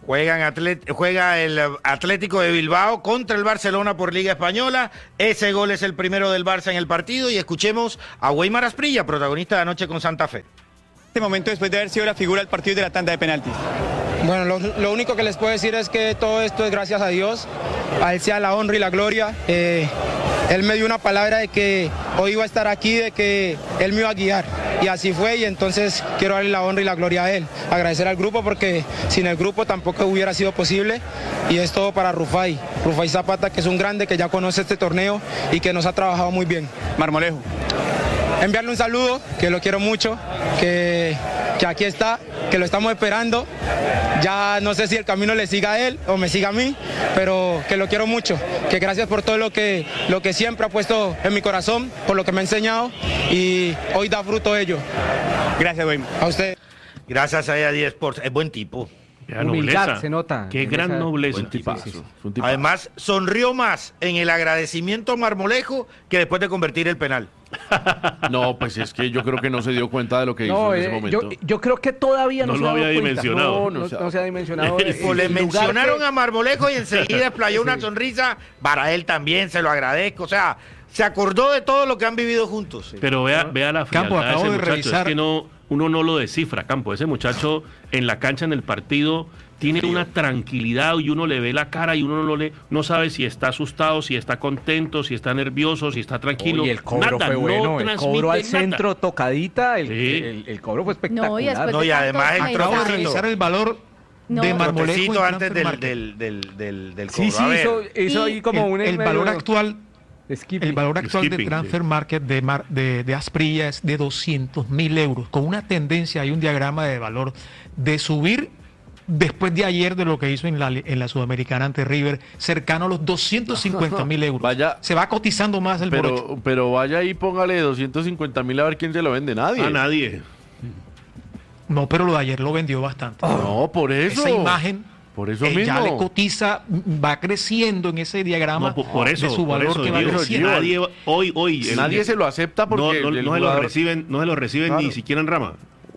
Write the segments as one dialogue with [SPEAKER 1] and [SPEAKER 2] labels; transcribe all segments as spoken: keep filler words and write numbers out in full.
[SPEAKER 1] Juegan atlet juega el Atlético de Bilbao contra el Barcelona por Liga Española. Ese gol es el primero del Barça en el partido. Y escuchemos a Weimar Asprilla, protagonista de anoche con Santa Fe.
[SPEAKER 2] Este momento después de haber sido la figura del partido de la tanda de penaltis.
[SPEAKER 3] Bueno, lo, lo único que les puedo decir es que todo esto es gracias a Dios. A Él sea la honra y la gloria. Eh, él me dio una palabra de que hoy iba a estar aquí, de que Él me iba a guiar. Y así fue, y entonces quiero darle la honra y la gloria a Él. Agradecer al grupo porque sin el grupo tampoco hubiera sido posible. Y es todo para Rufai. Rufai Zapata, que es un grande, que ya conoce este torneo y que nos ha trabajado muy bien.
[SPEAKER 2] Marmolejo.
[SPEAKER 3] Enviarle un saludo, que lo quiero mucho, que, que aquí está, que lo estamos esperando. Ya no sé si el camino le siga a él o me siga a mí, pero que lo quiero mucho, que gracias por todo lo que, lo que siempre ha puesto en mi corazón, por lo que me ha enseñado y hoy da fruto ello.
[SPEAKER 2] Gracias, Weimar.
[SPEAKER 3] A usted.
[SPEAKER 1] Gracias a E A diez Sports. Es buen tipo.
[SPEAKER 4] Ya,
[SPEAKER 5] Humildad,
[SPEAKER 4] nobleza.
[SPEAKER 5] se nota.
[SPEAKER 4] Qué gran
[SPEAKER 5] Esa-
[SPEAKER 4] nobleza.
[SPEAKER 6] Buen tipazo.
[SPEAKER 5] sí, sí.
[SPEAKER 6] Es un tipazo.
[SPEAKER 1] Además, sonrió más en el agradecimiento a Marmolejo que después de convertir el penal.
[SPEAKER 6] No, pues es que yo creo que no se dio cuenta de lo que hizo
[SPEAKER 5] No,
[SPEAKER 6] en ese
[SPEAKER 5] eh,
[SPEAKER 6] momento.
[SPEAKER 5] yo, yo creo que todavía no,
[SPEAKER 4] No
[SPEAKER 5] se
[SPEAKER 4] lo
[SPEAKER 5] ha dado
[SPEAKER 4] había
[SPEAKER 5] cuenta.
[SPEAKER 4] dimensionado.
[SPEAKER 5] No, no,
[SPEAKER 6] No se ha-
[SPEAKER 5] no se ha dimensionado.
[SPEAKER 1] O
[SPEAKER 5] el-
[SPEAKER 1] Pues le
[SPEAKER 5] el lugar
[SPEAKER 1] mencionaron
[SPEAKER 5] que-
[SPEAKER 1] a Marmolejo y enseguida explayó una sonrisa. Para él también, se lo agradezco. O sea, se acordó de todo lo que han vivido juntos.
[SPEAKER 4] Pero vea, vea la frialdad
[SPEAKER 7] Campo,
[SPEAKER 4] de
[SPEAKER 7] acabo
[SPEAKER 4] ese
[SPEAKER 7] de
[SPEAKER 4] muchacho.
[SPEAKER 7] revisar-
[SPEAKER 4] Es que no, uno no lo descifra, Campo. Ese muchacho en la cancha, en el partido, tiene una tranquilidad y uno le ve la cara y uno no, le, no sabe si está asustado, si está contento, si está nervioso, si está tranquilo.
[SPEAKER 5] Oye, el cobro
[SPEAKER 4] Nada,
[SPEAKER 5] fue
[SPEAKER 4] no
[SPEAKER 5] bueno, el
[SPEAKER 4] transmite
[SPEAKER 5] cobro al
[SPEAKER 4] nada.
[SPEAKER 5] centro, tocadita, el,
[SPEAKER 4] Sí.
[SPEAKER 5] el, el cobro fue espectacular.
[SPEAKER 8] No, y después
[SPEAKER 1] No,
[SPEAKER 8] de
[SPEAKER 1] y además
[SPEAKER 8] tantos
[SPEAKER 1] el
[SPEAKER 8] meses-
[SPEAKER 7] Acabo de
[SPEAKER 1] trocecito.
[SPEAKER 7] revisar el valor
[SPEAKER 8] No.
[SPEAKER 7] de Marmolejo
[SPEAKER 1] Trocecito
[SPEAKER 7] en
[SPEAKER 1] antes del,
[SPEAKER 7] Transfermarkt.
[SPEAKER 1] del, del, del, del cobro.
[SPEAKER 5] Sí, sí,
[SPEAKER 1] A ver.
[SPEAKER 5] hizo, hizo
[SPEAKER 8] Y
[SPEAKER 5] ahí como
[SPEAKER 7] el,
[SPEAKER 5] un...
[SPEAKER 7] el valor
[SPEAKER 5] medio-
[SPEAKER 7] actual
[SPEAKER 5] skipping.
[SPEAKER 7] el valor actual
[SPEAKER 4] Skipping,
[SPEAKER 7] de
[SPEAKER 4] sí.
[SPEAKER 7] Transfer Market de, Mar- de, de Asprilla es de doscientos mil euros, con una tendencia, hay un diagrama de valor de subir después de ayer de lo que hizo en la, en la Sudamericana ante River, cercano a los doscientos cincuenta mil euros.
[SPEAKER 6] Vaya-
[SPEAKER 7] Se va cotizando más el morocho.
[SPEAKER 6] Pero, pero vaya ahí, póngale doscientos cincuenta mil a ver quién se lo vende. Nadie.
[SPEAKER 4] A nadie.
[SPEAKER 7] No, pero lo de ayer lo vendió bastante.
[SPEAKER 6] No, por eso.
[SPEAKER 7] Esa imagen
[SPEAKER 6] Por eso
[SPEAKER 7] eh,
[SPEAKER 6] mismo.
[SPEAKER 7] ya le cotiza, va creciendo en ese diagrama
[SPEAKER 4] No, por, por eso,
[SPEAKER 7] de su
[SPEAKER 4] por
[SPEAKER 7] valor
[SPEAKER 4] eso,
[SPEAKER 7] que va
[SPEAKER 4] digo,
[SPEAKER 7] creciendo.
[SPEAKER 4] nadie, hoy, hoy, el-
[SPEAKER 6] Nadie se lo acepta porque
[SPEAKER 4] no, no,
[SPEAKER 6] el
[SPEAKER 4] no se lo
[SPEAKER 6] jugador-
[SPEAKER 4] reciben, no se lo reciben
[SPEAKER 6] Claro.
[SPEAKER 4] ni siquiera en rama.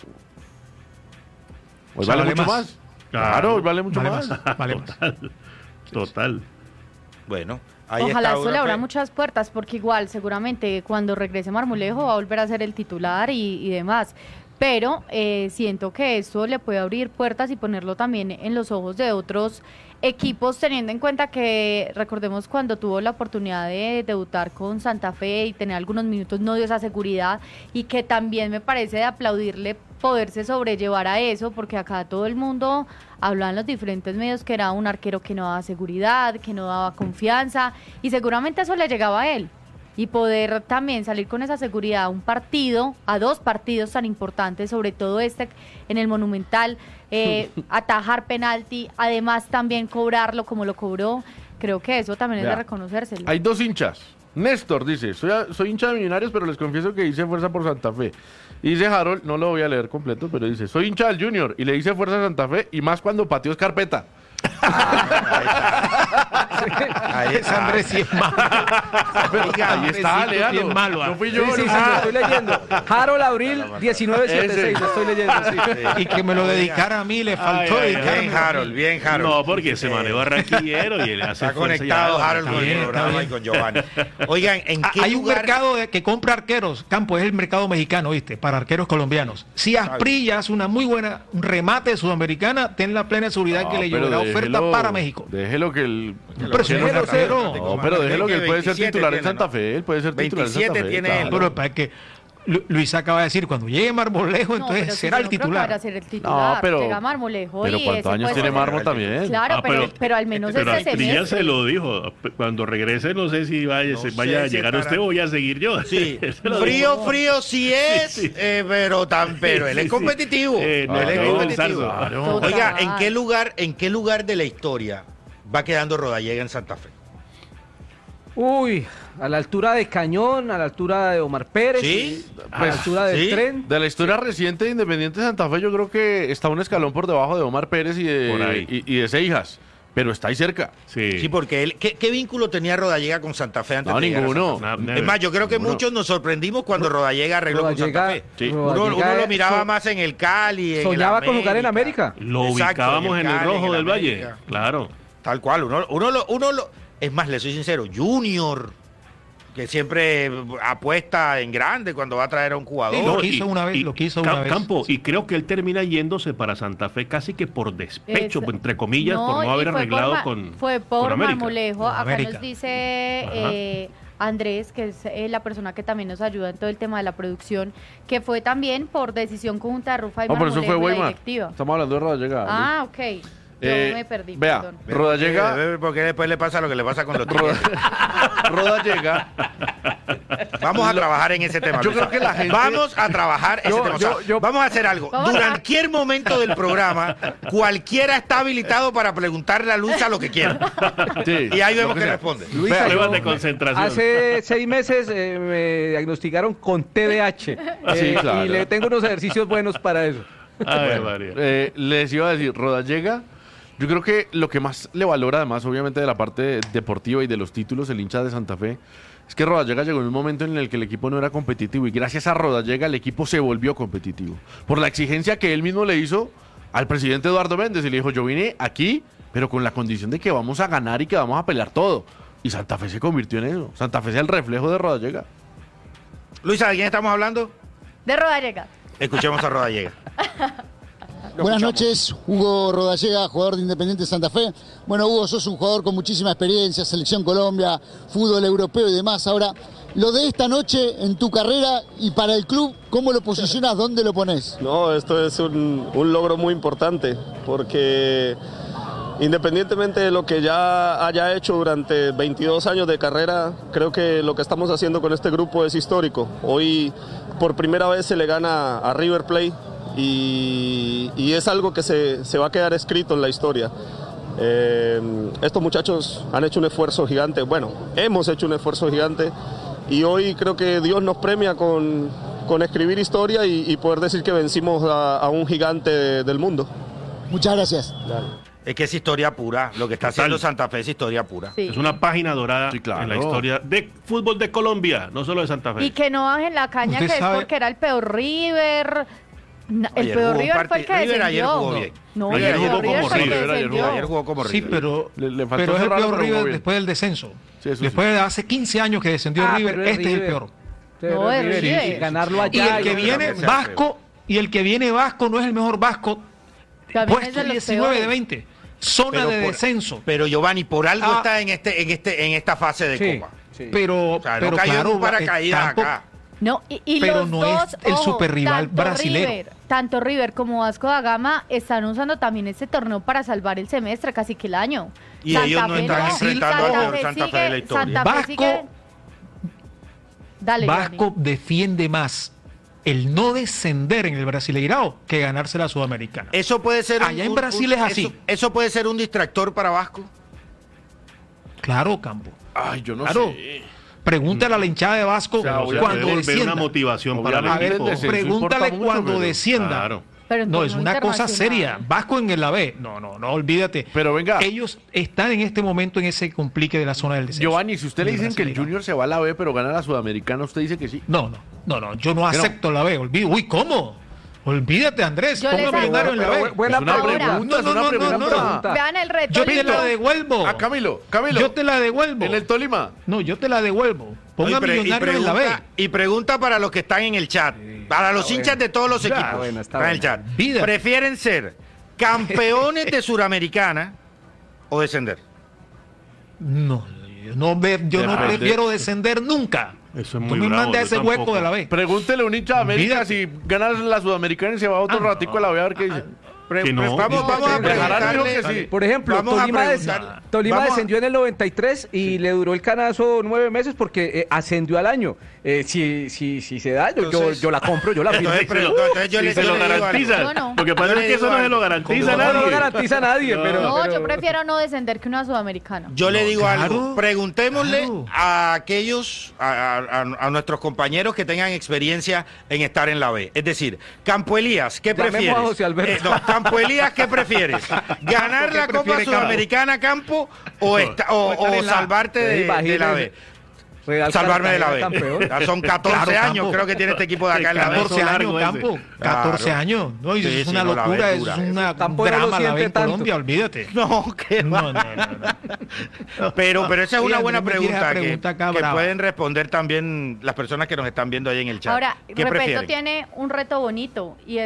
[SPEAKER 6] Hoy
[SPEAKER 7] O sea,
[SPEAKER 6] vale
[SPEAKER 7] vale
[SPEAKER 6] mucho
[SPEAKER 7] más.
[SPEAKER 6] más. Claro, hoy vale mucho
[SPEAKER 7] Vale
[SPEAKER 6] más.
[SPEAKER 7] más, vale más.
[SPEAKER 4] Total. Total.
[SPEAKER 1] Bueno, ahí
[SPEAKER 8] Ojalá
[SPEAKER 1] está
[SPEAKER 8] eso le
[SPEAKER 1] una
[SPEAKER 8] abra
[SPEAKER 1] fe-
[SPEAKER 8] muchas puertas, porque igual seguramente cuando regrese Marmolejo va a volver a ser el titular y, y demás. Pero eh, siento que esto le puede abrir puertas y ponerlo también en los ojos de otros equipos, teniendo en cuenta que, recordemos cuando tuvo la oportunidad de debutar con Santa Fe y tener algunos minutos, no dio esa seguridad, y que también me parece de aplaudirle poderse sobrellevar a eso, porque acá todo el mundo hablaba en los diferentes medios que era un arquero que no daba seguridad, que no daba confianza, y seguramente eso le llegaba a él. Y poder también salir con esa seguridad a un partido, a dos partidos tan importantes, sobre todo este en el Monumental, eh, atajar penalti, además también cobrarlo como lo cobró, creo que eso también es
[SPEAKER 6] Vea,
[SPEAKER 8] de reconocérselo.
[SPEAKER 6] Hay dos hinchas. Néstor dice, soy, soy hincha de Millonarios, pero les confieso que hice fuerza por Santa Fe. Y dice Harold, no lo voy a leer completo, pero dice, soy hincha del Junior y le hice fuerza a Santa Fe y más cuando pateó Escarpeta.
[SPEAKER 1] Ahí
[SPEAKER 7] Ese
[SPEAKER 1] está.
[SPEAKER 7] Andrés sí es malo.
[SPEAKER 6] Oiga, ahí está,
[SPEAKER 7] Andresito
[SPEAKER 6] léalo.
[SPEAKER 7] sí es malo, ah.
[SPEAKER 6] No fui
[SPEAKER 5] Sí,
[SPEAKER 6] yo.
[SPEAKER 5] sí, sí,
[SPEAKER 6] no.
[SPEAKER 5] lo estoy leyendo. Harold Abril, diecinueve setenta y seis, lo estoy leyendo, sí.
[SPEAKER 7] Y que me lo dedicara a mí, le faltó
[SPEAKER 4] Ay, ay,
[SPEAKER 7] dedicarme
[SPEAKER 1] Bien,
[SPEAKER 7] a mí.
[SPEAKER 1] Harold, bien, Harold.
[SPEAKER 4] No, porque se maneja barranquillero y él hace
[SPEAKER 1] Está
[SPEAKER 4] fuerza
[SPEAKER 1] conectado
[SPEAKER 4] ya,
[SPEAKER 1] Harold
[SPEAKER 4] está
[SPEAKER 1] con el
[SPEAKER 4] bien, está
[SPEAKER 1] programa y
[SPEAKER 4] bien.
[SPEAKER 1] con Giovanni. Oigan, ¿en
[SPEAKER 7] Ah,
[SPEAKER 1] qué
[SPEAKER 7] Hay un
[SPEAKER 1] lugar?
[SPEAKER 7] mercado de- que compra arqueros, Campo, es el mercado mexicano, ¿viste? Para arqueros colombianos. Si Asprilla hace una muy buena un remate de Sudamericana, ten la plena seguridad que le
[SPEAKER 6] pero
[SPEAKER 7] llevará oferta
[SPEAKER 6] déjelo-
[SPEAKER 7] para México.
[SPEAKER 6] Déjelo que el...
[SPEAKER 7] Pero si no es
[SPEAKER 5] déjelo ser.
[SPEAKER 7] arquero.
[SPEAKER 6] No, pero déjelo que él puede ser
[SPEAKER 1] veintisiete
[SPEAKER 6] titular en
[SPEAKER 1] tiene,
[SPEAKER 6] Santa
[SPEAKER 1] ¿no?
[SPEAKER 6] Fe. Él puede ser titular en Santa
[SPEAKER 1] veintisiete
[SPEAKER 6] Fe.
[SPEAKER 1] tiene
[SPEAKER 6] claro.
[SPEAKER 1] él.
[SPEAKER 7] Pero para que Lu- Luis acaba de decir, cuando llegue Marmolejo,
[SPEAKER 8] No,
[SPEAKER 7] entonces
[SPEAKER 8] pero si
[SPEAKER 7] será
[SPEAKER 8] yo
[SPEAKER 7] el
[SPEAKER 8] no creo que
[SPEAKER 7] titular.
[SPEAKER 8] vaya a ser el titular.
[SPEAKER 6] No, pero-
[SPEAKER 8] Llega Marmolejo
[SPEAKER 6] Pero
[SPEAKER 8] y
[SPEAKER 6] ¿cuántos
[SPEAKER 8] ese
[SPEAKER 6] años
[SPEAKER 8] puede
[SPEAKER 6] tiene
[SPEAKER 8] ser-
[SPEAKER 6] Marmo también?
[SPEAKER 8] Claro,
[SPEAKER 4] Ah,
[SPEAKER 8] pero,
[SPEAKER 4] pero-
[SPEAKER 8] pero al menos
[SPEAKER 4] Pero
[SPEAKER 8] ese
[SPEAKER 4] Asprilla
[SPEAKER 8] semestre.
[SPEAKER 4] se lo dijo. Cuando regrese, no sé si vaya,
[SPEAKER 1] No
[SPEAKER 4] se-
[SPEAKER 1] sé
[SPEAKER 4] vaya a
[SPEAKER 1] si
[SPEAKER 4] llegar
[SPEAKER 1] estará-
[SPEAKER 4] usted o voy a seguir yo.
[SPEAKER 1] Sí,
[SPEAKER 4] Se lo
[SPEAKER 1] frío,
[SPEAKER 4] dijo.
[SPEAKER 1] frío sí es,
[SPEAKER 4] Sí, sí.
[SPEAKER 1] eh, pero tan, pero él
[SPEAKER 4] Sí,
[SPEAKER 1] es
[SPEAKER 4] sí.
[SPEAKER 1] competitivo.
[SPEAKER 4] Eh,
[SPEAKER 6] no,
[SPEAKER 1] él es
[SPEAKER 6] no,
[SPEAKER 1] competitivo.
[SPEAKER 6] claro.
[SPEAKER 1] Oiga, ¿en
[SPEAKER 8] Total.
[SPEAKER 1] qué lugar, en qué lugar de la historia va quedando Rodallega en Santa Fe?
[SPEAKER 5] Uy, a la altura de Cañón, a la altura de Omar Pérez,
[SPEAKER 1] ¿Sí?
[SPEAKER 5] a la altura del
[SPEAKER 1] ¿Sí?
[SPEAKER 5] tren.
[SPEAKER 6] De la historia reciente de Independiente Santa Fe, yo creo que está un escalón por debajo de Omar Pérez y
[SPEAKER 4] Por ahí.
[SPEAKER 6] de, y, y de Seijas. pero está ahí cerca.
[SPEAKER 4] Sí,
[SPEAKER 1] Sí, porque él, ¿qué, qué vínculo tenía Rodallega con Santa Fe antes
[SPEAKER 6] No,
[SPEAKER 1] de llegar a
[SPEAKER 6] ninguno.
[SPEAKER 1] Santa Fe?
[SPEAKER 4] Na-
[SPEAKER 1] Es más, yo creo que
[SPEAKER 4] ninguno.
[SPEAKER 1] muchos nos sorprendimos cuando Rodallega arregló
[SPEAKER 5] Rodallega-
[SPEAKER 1] con Santa Fe.
[SPEAKER 6] Sí.
[SPEAKER 1] Uno,
[SPEAKER 5] Rodallega
[SPEAKER 1] uno lo miraba
[SPEAKER 5] so-
[SPEAKER 1] más en el Cali, en
[SPEAKER 5] soñaba
[SPEAKER 1] el
[SPEAKER 5] con jugar en América.
[SPEAKER 4] Lo
[SPEAKER 1] Exacto,
[SPEAKER 4] ubicábamos en el,
[SPEAKER 1] Cali,
[SPEAKER 4] rojo
[SPEAKER 1] en el
[SPEAKER 4] del Valle.
[SPEAKER 1] América.
[SPEAKER 4] Claro.
[SPEAKER 1] Tal cual, uno, uno, lo, uno lo... Es más, le soy sincero, Junior, que siempre apuesta en grande cuando va a traer a un jugador.
[SPEAKER 7] Sí, lo quiso una vez, lo quiso una
[SPEAKER 4] Cam-
[SPEAKER 7] vez.
[SPEAKER 4] Campo, y creo que él termina yéndose para Santa Fe casi que por despecho,
[SPEAKER 8] Es-
[SPEAKER 4] entre comillas,
[SPEAKER 8] No,
[SPEAKER 4] por no
[SPEAKER 8] y
[SPEAKER 4] haber
[SPEAKER 8] fue
[SPEAKER 4] arreglado
[SPEAKER 8] por ma-
[SPEAKER 4] con
[SPEAKER 8] Fue
[SPEAKER 4] con
[SPEAKER 8] por
[SPEAKER 4] América.
[SPEAKER 8] Marmolejo. Acá
[SPEAKER 7] América.
[SPEAKER 8] nos dice eh, Andrés, que es eh, la persona que también nos ayuda en todo el tema de la producción, que fue también por decisión conjunta de Rufa y
[SPEAKER 6] No, pero eso
[SPEAKER 8] Marmolejo
[SPEAKER 6] fue
[SPEAKER 8] y la
[SPEAKER 6] Weimar.
[SPEAKER 8] directiva.
[SPEAKER 6] Estamos hablando de Rodallega.
[SPEAKER 8] Ah, ok. Yo
[SPEAKER 6] Eh,
[SPEAKER 8] me perdí,
[SPEAKER 6] vea,
[SPEAKER 8] perdón.
[SPEAKER 6] Rodallega,
[SPEAKER 1] Ve, ve, Porque después le pasa lo que le pasa con los
[SPEAKER 6] Roda-
[SPEAKER 1] tigres.
[SPEAKER 6] Rodallega.
[SPEAKER 1] Vamos a trabajar en ese tema.
[SPEAKER 6] Yo
[SPEAKER 1] Luisa.
[SPEAKER 6] creo que la gente-
[SPEAKER 1] Vamos a trabajar ese
[SPEAKER 6] Yo-
[SPEAKER 1] tema. O sea,
[SPEAKER 6] yo- yo-
[SPEAKER 1] Vamos a hacer algo.
[SPEAKER 8] Vamos a-
[SPEAKER 1] Durante cualquier momento del programa, cualquiera está habilitado para preguntarle a Luisa lo que quiera.
[SPEAKER 6] Sí,
[SPEAKER 1] Y ahí
[SPEAKER 6] lo
[SPEAKER 1] vemos
[SPEAKER 6] que
[SPEAKER 1] que
[SPEAKER 6] sea.
[SPEAKER 1] responde.
[SPEAKER 5] Luisa,
[SPEAKER 4] Pruebas
[SPEAKER 5] yo-
[SPEAKER 4] de concentración.
[SPEAKER 5] Hace seis meses eh, me diagnosticaron con T D A H.
[SPEAKER 6] Sí,
[SPEAKER 5] eh,
[SPEAKER 6] claro.
[SPEAKER 5] Y le tengo unos ejercicios buenos para eso.
[SPEAKER 4] Ay,
[SPEAKER 6] Bueno,
[SPEAKER 4] María.
[SPEAKER 6] eh, les iba a decir, Rodallega, yo creo que lo que más le valora, además, obviamente, de la parte deportiva y de los títulos, el hincha de Santa Fe, es que Rodallega llegó en un momento en el que el equipo no era competitivo y gracias a Rodallega el equipo se volvió competitivo. Por la exigencia que él mismo le hizo al presidente Eduardo Méndez y le dijo, yo vine aquí, pero con la condición de que vamos a ganar y que vamos a pelear todo. Y Santa Fe se convirtió en eso. Santa Fe es el reflejo de Rodallega.
[SPEAKER 1] Luisa, ¿de quién estamos hablando?
[SPEAKER 8] De Rodallega.
[SPEAKER 1] Escuchemos a Rodallega.
[SPEAKER 9] Buenas noches, Hugo Rodallega, jugador de Independiente Santa Fe. Bueno, Hugo, sos un jugador con muchísima experiencia, Selección Colombia, fútbol europeo y demás. Ahora, lo de esta noche en tu carrera y para el club, ¿cómo lo posicionas? ¿Dónde lo pones?
[SPEAKER 10] No, esto es un, un logro muy importante porque independientemente de lo que ya haya hecho durante veintidós años de carrera, creo que lo que estamos haciendo con este grupo es histórico. Hoy por primera vez se le gana a River Plate y, y es algo que se, se va a quedar escrito en la historia. Eh, estos muchachos han hecho un esfuerzo gigante, bueno, hemos hecho un esfuerzo gigante y hoy creo que Dios nos premia con, con escribir historia y, y poder decir que vencimos a, a un gigante de- del mundo.
[SPEAKER 9] Muchas gracias.
[SPEAKER 1] Es que es historia pura. Lo que está
[SPEAKER 4] Total.
[SPEAKER 1] haciendo Santa Fe es historia pura.
[SPEAKER 8] Sí.
[SPEAKER 4] Es una página dorada
[SPEAKER 6] Sí, claro.
[SPEAKER 4] en la historia de fútbol de Colombia, no solo de Santa Fe.
[SPEAKER 8] Y que no bajen la caña,
[SPEAKER 7] Usted
[SPEAKER 8] que es
[SPEAKER 7] sabe-
[SPEAKER 8] porque era el peor River. Na- El
[SPEAKER 1] Ayer
[SPEAKER 8] peor
[SPEAKER 1] jugó un
[SPEAKER 8] River fue el que
[SPEAKER 1] partido- River ayer
[SPEAKER 8] descendió.
[SPEAKER 1] jugó bien.
[SPEAKER 8] No,
[SPEAKER 4] Ayer
[SPEAKER 8] el
[SPEAKER 4] jugó
[SPEAKER 8] peor River
[SPEAKER 4] como
[SPEAKER 8] fue el que
[SPEAKER 6] River, ayer jugó-
[SPEAKER 8] descendió.
[SPEAKER 1] Ayer jugó como
[SPEAKER 7] Sí,
[SPEAKER 1] River.
[SPEAKER 7] pero,
[SPEAKER 6] Le- le faltó
[SPEAKER 7] pero es el
[SPEAKER 6] cerrar,
[SPEAKER 7] peor
[SPEAKER 6] pero jugó
[SPEAKER 7] River
[SPEAKER 6] bien.
[SPEAKER 7] después del descenso.
[SPEAKER 6] Sí, eso sí.
[SPEAKER 7] Después de hace quince años que descendió
[SPEAKER 5] Ah,
[SPEAKER 7] River,
[SPEAKER 5] pero es
[SPEAKER 7] este es el
[SPEAKER 5] River.
[SPEAKER 7] peor.
[SPEAKER 8] No, es
[SPEAKER 5] River,
[SPEAKER 8] River.
[SPEAKER 5] y ganarlo
[SPEAKER 7] Y
[SPEAKER 5] allá.
[SPEAKER 7] el que
[SPEAKER 5] y-
[SPEAKER 7] viene
[SPEAKER 1] también sea
[SPEAKER 7] Vasco, y el que viene Vasco no es el mejor Vasco,
[SPEAKER 8] También es
[SPEAKER 7] puesto
[SPEAKER 8] de los
[SPEAKER 7] diecinueve de
[SPEAKER 8] peores.
[SPEAKER 7] veinte. Zona
[SPEAKER 1] Pero
[SPEAKER 7] de
[SPEAKER 1] por-
[SPEAKER 7] descenso.
[SPEAKER 1] Pero Giovanni, por algo
[SPEAKER 7] Ah.
[SPEAKER 1] está en este, en este, en esta fase de
[SPEAKER 5] Sí,
[SPEAKER 1] Copa.
[SPEAKER 5] sí.
[SPEAKER 7] Pero,
[SPEAKER 1] O sea,
[SPEAKER 7] pero
[SPEAKER 1] no cayó
[SPEAKER 7] claro,
[SPEAKER 1] en un paracaídas
[SPEAKER 7] Campo-
[SPEAKER 1] acá.
[SPEAKER 8] No, y, y
[SPEAKER 7] Pero
[SPEAKER 8] los
[SPEAKER 7] no
[SPEAKER 8] dos,
[SPEAKER 7] es el
[SPEAKER 8] ojo,
[SPEAKER 7] superrival
[SPEAKER 8] tanto
[SPEAKER 7] brasilero.
[SPEAKER 8] River, tanto River como Vasco da Gama están usando también este torneo para salvar el semestre, casi que el año.
[SPEAKER 1] Y ellos no
[SPEAKER 8] Fe
[SPEAKER 1] están enfrentando
[SPEAKER 8] Santa
[SPEAKER 1] al peor
[SPEAKER 8] Fe
[SPEAKER 1] Santa Fe
[SPEAKER 8] sigue-
[SPEAKER 1] de la historia.
[SPEAKER 8] Santa Fe
[SPEAKER 7] Vasco-
[SPEAKER 8] sigue- Dale,
[SPEAKER 7] Vasco
[SPEAKER 8] Giovanni.
[SPEAKER 7] defiende más el no descender en el Brasileirao que ganarse la Sudamericana.
[SPEAKER 1] Eso puede ser un-
[SPEAKER 7] Allá en
[SPEAKER 1] un-
[SPEAKER 7] Brasil
[SPEAKER 1] un-
[SPEAKER 7] es así.
[SPEAKER 1] Eso, eso puede ser un distractor para Vasco.
[SPEAKER 7] Claro, Campo.
[SPEAKER 6] Ay, yo no
[SPEAKER 7] Claro.
[SPEAKER 6] sé.
[SPEAKER 7] Pregúntale a la hinchada de Vasco
[SPEAKER 4] O sea,
[SPEAKER 6] obviamente
[SPEAKER 7] cuando
[SPEAKER 4] puede volver
[SPEAKER 7] descienda.
[SPEAKER 4] una motivación para el
[SPEAKER 7] A ver,
[SPEAKER 4] equipo.
[SPEAKER 6] el descenso
[SPEAKER 7] pregúntale
[SPEAKER 6] importa mucho,
[SPEAKER 7] cuando
[SPEAKER 6] pero-
[SPEAKER 7] descienda.
[SPEAKER 4] Claro.
[SPEAKER 8] Pero en
[SPEAKER 7] No, es
[SPEAKER 8] torneo
[SPEAKER 7] una cosa seria.
[SPEAKER 8] internacional.
[SPEAKER 7] Vasco en la B. No, no, no, olvídate.
[SPEAKER 6] Pero venga.
[SPEAKER 7] Ellos están en este momento en ese complique de la zona del descenso.
[SPEAKER 6] Giovanni, si usted le
[SPEAKER 7] En el
[SPEAKER 6] dicen que el
[SPEAKER 7] Brasileirao.
[SPEAKER 6] Junior se va a la B, pero gana la Sudamericana, usted dice que sí.
[SPEAKER 7] No, no, no, no, yo no
[SPEAKER 6] ¿Qué no?
[SPEAKER 7] acepto la B. Olvídate. Uy, ¿cómo? Olvídate, Andrés.
[SPEAKER 8] Yo
[SPEAKER 7] Ponga
[SPEAKER 8] les hago-
[SPEAKER 7] Millonario en la
[SPEAKER 5] Pero
[SPEAKER 7] B.
[SPEAKER 5] bu- buena
[SPEAKER 6] es una
[SPEAKER 8] pregunta.
[SPEAKER 6] pregunta, es
[SPEAKER 7] No,
[SPEAKER 6] una
[SPEAKER 7] no, no,
[SPEAKER 6] pregunta.
[SPEAKER 7] no, no.
[SPEAKER 8] Vean el reto.
[SPEAKER 7] Yo te
[SPEAKER 8] listo.
[SPEAKER 7] la devuelvo.
[SPEAKER 6] Ah, Camilo, Camilo.
[SPEAKER 7] Yo te la devuelvo.
[SPEAKER 6] En el Tolima.
[SPEAKER 7] No, yo te la devuelvo. Ponga
[SPEAKER 1] Y pre- y
[SPEAKER 7] Millonario en la B.
[SPEAKER 1] pregunta- Y pregunta para los que están en el chat, para los hinchas de todos los
[SPEAKER 7] Ya,
[SPEAKER 1] equipos.
[SPEAKER 5] buena, está
[SPEAKER 1] están en el
[SPEAKER 5] buena.
[SPEAKER 1] chat.
[SPEAKER 7] Vida.
[SPEAKER 1] ¿Prefieren ser campeones de Suramericana o descender?
[SPEAKER 7] No, yo no, ve- yo no
[SPEAKER 6] Depende.
[SPEAKER 7] prefiero descender nunca.
[SPEAKER 4] Eso es
[SPEAKER 7] Tú
[SPEAKER 4] muy
[SPEAKER 7] me
[SPEAKER 4] bravo,
[SPEAKER 7] mandas
[SPEAKER 4] yo
[SPEAKER 7] ese
[SPEAKER 4] tampoco.
[SPEAKER 7] hueco de la B.
[SPEAKER 6] Pregúntele a un hincha de América
[SPEAKER 7] Olvídate.
[SPEAKER 6] si gana la Sudamericana y se va otro
[SPEAKER 7] Ah,
[SPEAKER 6] ratico a la B a ver qué dice.
[SPEAKER 1] Pre-
[SPEAKER 4] Que no.
[SPEAKER 1] pre- vamos, vamos a
[SPEAKER 6] Bejarano dijo
[SPEAKER 1] preguntarle.
[SPEAKER 6] que sí.
[SPEAKER 5] Por ejemplo,
[SPEAKER 1] Vamos a
[SPEAKER 5] Tolima, des-
[SPEAKER 1] preguntar-
[SPEAKER 5] Tolima
[SPEAKER 1] vamos a-
[SPEAKER 5] descendió en el noventa y tres y le duró el canazo nueve meses porque eh, ascendió al año. Eh, si, si, si se da, yo, yo,
[SPEAKER 1] Entonces-
[SPEAKER 5] yo la compro, yo la firmo.
[SPEAKER 1] Entonces, pero- entonces yo
[SPEAKER 4] Sí,
[SPEAKER 1] le-
[SPEAKER 4] se
[SPEAKER 1] yo
[SPEAKER 4] lo
[SPEAKER 1] le digo
[SPEAKER 4] garantiza.
[SPEAKER 1] algo.
[SPEAKER 8] Yo no.
[SPEAKER 4] Lo que pasa
[SPEAKER 1] Yo
[SPEAKER 4] es
[SPEAKER 1] le
[SPEAKER 4] que eso
[SPEAKER 1] digo
[SPEAKER 4] no se lo
[SPEAKER 1] algo.
[SPEAKER 4] garantiza a
[SPEAKER 5] No, no
[SPEAKER 4] nadie.
[SPEAKER 5] lo garantiza a nadie, pero...
[SPEAKER 8] No,
[SPEAKER 5] pero-
[SPEAKER 8] yo prefiero no descender que una sudamericana.
[SPEAKER 1] Yo le digo
[SPEAKER 7] claro,
[SPEAKER 1] algo, preguntémosle
[SPEAKER 7] claro.
[SPEAKER 1] a aquellos, a, a- a nuestros compañeros que tengan experiencia en estar en la B. Es decir, Campo Elías, ¿qué
[SPEAKER 5] Llamemos
[SPEAKER 1] prefieres?
[SPEAKER 5] a José Alberto.
[SPEAKER 1] Eh, no, Campo Campo Elías, ¿qué prefieres? ¿Ganar
[SPEAKER 7] ¿Qué
[SPEAKER 1] la Copa
[SPEAKER 7] prefiere Campo?
[SPEAKER 1] Sudamericana, Campo, o, esta- o-
[SPEAKER 7] O estar
[SPEAKER 1] o
[SPEAKER 7] en la-
[SPEAKER 1] salvarte de, de la B?
[SPEAKER 5] Imagínese. Real
[SPEAKER 1] Salvarme de la B.
[SPEAKER 5] campeón.
[SPEAKER 1] Ya son catorce
[SPEAKER 7] Claro,
[SPEAKER 1] años,
[SPEAKER 7] Campo.
[SPEAKER 1] creo que tiene este equipo de acá en la B.
[SPEAKER 7] catorce años,
[SPEAKER 4] largo ese.
[SPEAKER 7] Campo. catorce
[SPEAKER 1] Claro.
[SPEAKER 7] años. No, y
[SPEAKER 1] Sí,
[SPEAKER 7] eso es
[SPEAKER 1] sí,
[SPEAKER 7] una
[SPEAKER 1] no, la
[SPEAKER 7] locura,
[SPEAKER 1] B es
[SPEAKER 7] eso
[SPEAKER 1] dura.
[SPEAKER 7] es una
[SPEAKER 5] Campo no lo
[SPEAKER 7] drama la
[SPEAKER 5] siente
[SPEAKER 7] ve en
[SPEAKER 5] tanto.
[SPEAKER 7] Colombia, olvídate.
[SPEAKER 1] No, qué
[SPEAKER 7] No,
[SPEAKER 1] va.
[SPEAKER 7] no, no, no.
[SPEAKER 1] Pero, pero esa es
[SPEAKER 7] Oye,
[SPEAKER 1] una buena
[SPEAKER 7] Andrés me tira
[SPEAKER 1] pregunta,
[SPEAKER 7] esa
[SPEAKER 1] que,
[SPEAKER 7] pregunta acá
[SPEAKER 1] que
[SPEAKER 7] brava.
[SPEAKER 1] pueden responder también las personas que nos están viendo ahí en el chat.
[SPEAKER 8] Ahora,
[SPEAKER 1] ¿Qué
[SPEAKER 8] Repeto
[SPEAKER 1] prefieren?
[SPEAKER 8] tiene un reto bonito y